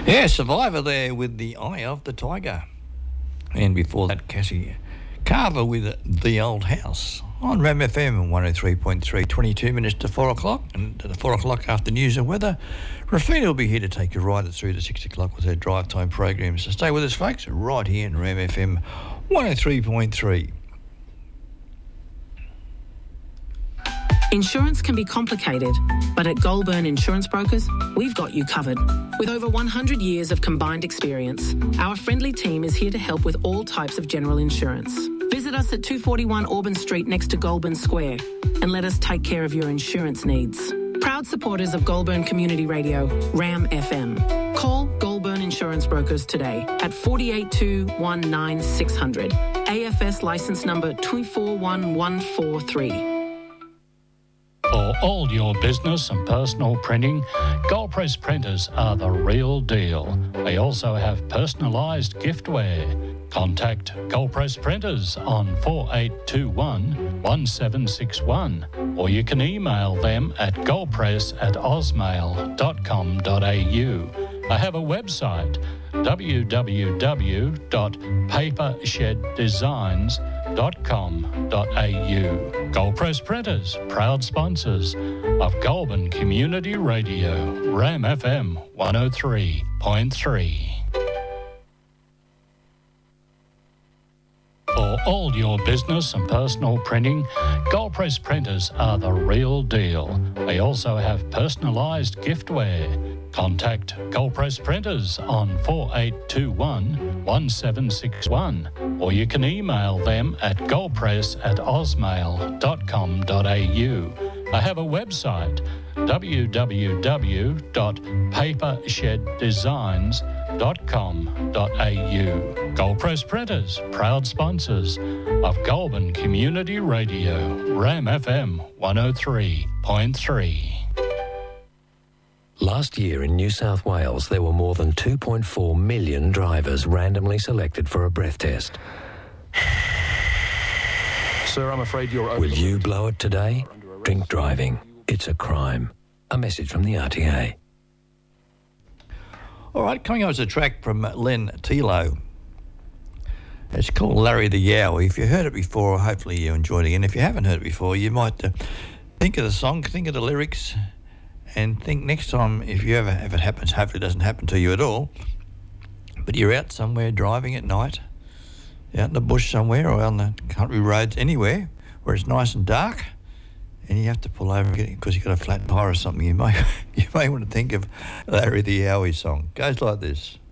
Yeah, Survivor there with the Eye of the Tiger. And before that, Cassie Carver with The Old House on Ram FM 103.3, 22 minutes to 4 o'clock. And at 4 o'clock after news and weather, Rafina will be here to take you right through to 6 o'clock with her drive time program. So stay with us, folks, right here in Ram FM 103.3. Insurance can be complicated, but at Goulburn Insurance Brokers, we've got you covered. With over 100 years of combined experience, our friendly team is here to help with all types of general insurance. Visit us at 241 Auburn Street next to Goulburn Square and let us take care of your insurance needs. Proud supporters of Goulburn Community Radio, Ram FM. Call Goulburn Insurance Brokers today at 482 19600. AFS licence number 241143. For all your business and personal printing, Gold Press printers are the real deal. They also have personalised giftware. Contact Gold Press printers on 4821 1761 or you can email them at goldpress@osmail.com.au. They have a website, www.papersheddesigns.com.au. Gold Press Printers, proud sponsors of Goulburn Community Radio, Ram FM 103.3. For all your business and personal printing, Gold Press printers are the real deal. They also have personalised giftware. Contact Gold Press printers on 4821 1761 or you can email them at goldpress@osmail.com.au. They have a website, www.papersheddesigns.com.au. Gold Press Printers, proud sponsors of Goulburn Community Radio, Ram FM 103.3. Last year in New South Wales, there were more than 2.4 million drivers randomly selected for a breath test. Sir, I'm afraid you're over. Will you blow it today? Drink driving. It's a crime. A message from the RTA. All right, coming up is a track from Len Tilo. It's called Larry the Yowie. If you heard it before, hopefully you enjoyed it. And if you haven't heard it before, you might think of the song, think of the lyrics, and think next time, if it happens, hopefully it doesn't happen to you at all, but you're out somewhere driving at night, out in the bush somewhere or on the country roads, anywhere where it's nice and dark, and you have to pull over because you've got a flat tire or something, you may want to think of Larry the Yowie song. Goes like this.